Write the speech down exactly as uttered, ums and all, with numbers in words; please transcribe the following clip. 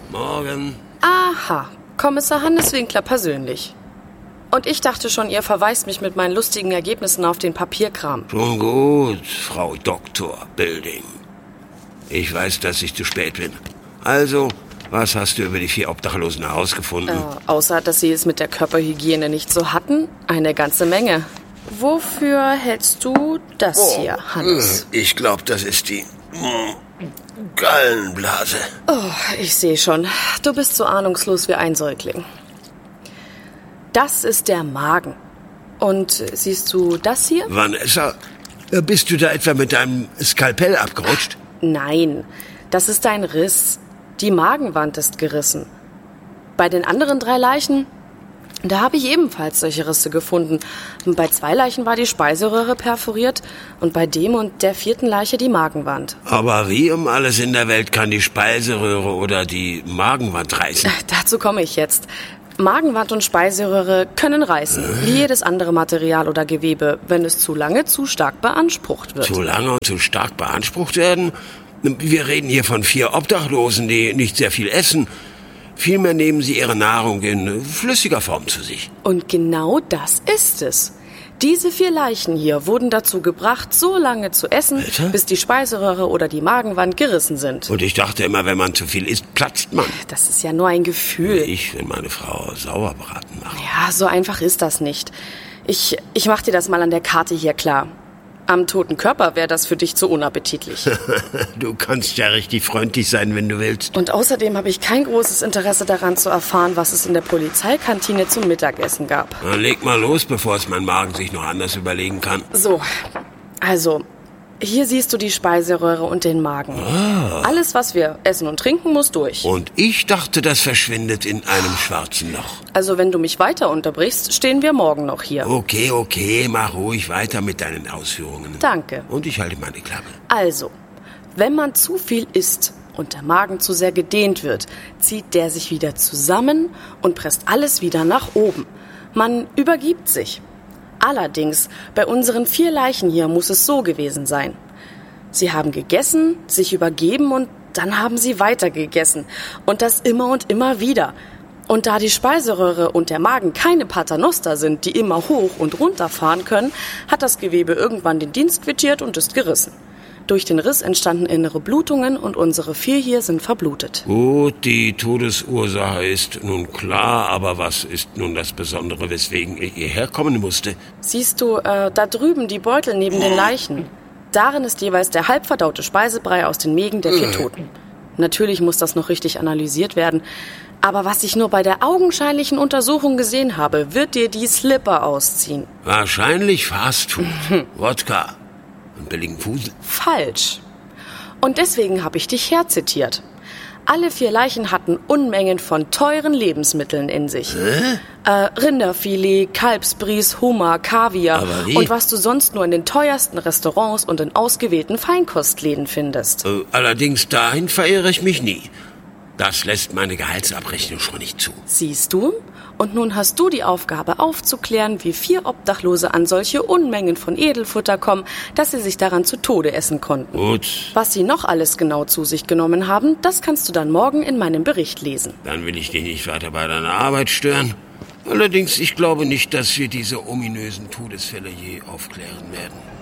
Morgen. Aha, Kommissar Hannes Winkler persönlich. Und ich dachte schon, ihr verweist mich mit meinen lustigen Ergebnissen auf den Papierkram. Schon gut, Frau Doktor Bilding. Ich weiß, dass ich zu spät bin. Also, was hast du über die vier Obdachlosen herausgefunden? Äh, außer, dass sie es mit der Körperhygiene nicht so hatten, eine ganze Menge. Wofür hältst du das oh, hier, Hannes? Ich glaube, das ist die mm, Gallenblase. Oh, ich sehe schon. Du bist so ahnungslos wie ein Säugling. Das ist der Magen. Und siehst du das hier? Vanessa, bist du da etwa mit deinem Skalpell abgerutscht? Nein, das ist ein Riss. Die Magenwand ist gerissen. Bei den anderen drei Leichen, da habe ich ebenfalls solche Risse gefunden. Bei zwei Leichen war die Speiseröhre perforiert und bei dem und der vierten Leiche die Magenwand. Aber wie um alles in der Welt kann die Speiseröhre oder die Magenwand reißen? Dazu komme ich jetzt. Magenwand und Speiseröhre können reißen, wie jedes andere Material oder Gewebe, wenn es zu lange zu stark beansprucht wird. Zu lange und zu stark beansprucht werden? Wir reden hier von vier Obdachlosen, die nicht sehr viel essen. Vielmehr nehmen sie ihre Nahrung in flüssiger Form zu sich. Und genau das ist es. Diese vier Leichen hier wurden dazu gebracht, so lange zu essen, Bitte? bis die Speiseröhre oder die Magenwand gerissen sind. Und ich dachte immer, wenn man zu viel isst, platzt man. Das ist ja nur ein Gefühl. Ich, wenn meine Frau Sauerbraten macht. Ja, so einfach ist das nicht. Ich, ich mach dir das mal an der Karte hier klar. Am toten Körper wäre das für dich zu unappetitlich. Du kannst ja richtig freundlich sein, wenn du willst. Und außerdem habe ich kein großes Interesse daran zu erfahren, was es in der Polizeikantine zum Mittagessen gab. Dann leg mal los, bevor es mein Magen sich noch anders überlegen kann. So, also, hier siehst du die Speiseröhre und den Magen. Ah. Alles, was wir essen und trinken, muss durch. Und ich dachte, das verschwindet in einem schwarzen Loch. Also wenn du mich weiter unterbrichst, stehen wir morgen noch hier. Okay, okay, mach ruhig weiter mit deinen Ausführungen. Danke. Und ich halte meine Klappe. Also, wenn man zu viel isst und der Magen zu sehr gedehnt wird, zieht der sich wieder zusammen und presst alles wieder nach oben. Man übergibt sich. Allerdings, bei unseren vier Leichen hier muss es so gewesen sein. Sie haben gegessen, sich übergeben und dann haben sie weiter gegessen. Und das immer und immer wieder. Und da die Speiseröhre und der Magen keine Paternoster sind, die immer hoch und runter fahren können, hat das Gewebe irgendwann den Dienst quittiert und ist gerissen. Durch den Riss entstanden innere Blutungen und unsere vier hier sind verblutet. Gut, die Todesursache ist nun klar, aber was ist nun das Besondere, weswegen er hierher kommen musste? Siehst du, äh, da drüben die Beutel neben den Leichen. Darin ist jeweils der halbverdaute Speisebrei aus den Mägen der vier Toten. Natürlich muss das noch richtig analysiert werden. Aber was ich nur bei der augenscheinlichen Untersuchung gesehen habe, wird dir die Slipper ausziehen. Wahrscheinlich Fastfood, Wodka und billigen Fusel. Falsch. Und deswegen habe ich dich herzitiert. Alle vier Leichen hatten Unmengen von teuren Lebensmitteln in sich. Hä? Äh, Rinderfilet, Kalbsbries, Hummer, Kaviar Aber wie? und was du sonst nur in den teuersten Restaurants und in ausgewählten Feinkostläden findest. Äh, allerdings dahin verirre ich mich nie. Das lässt meine Gehaltsabrechnung schon nicht zu. Siehst du? Und nun hast du die Aufgabe aufzuklären, wie vier Obdachlose an solche Unmengen von Edelfutter kommen, dass sie sich daran zu Tode essen konnten. Gut. Was sie noch alles genau zu sich genommen haben, das kannst du dann morgen in meinem Bericht lesen. Dann will ich dich nicht weiter bei deiner Arbeit stören. Allerdings, ich glaube nicht, dass wir diese ominösen Todesfälle je aufklären werden.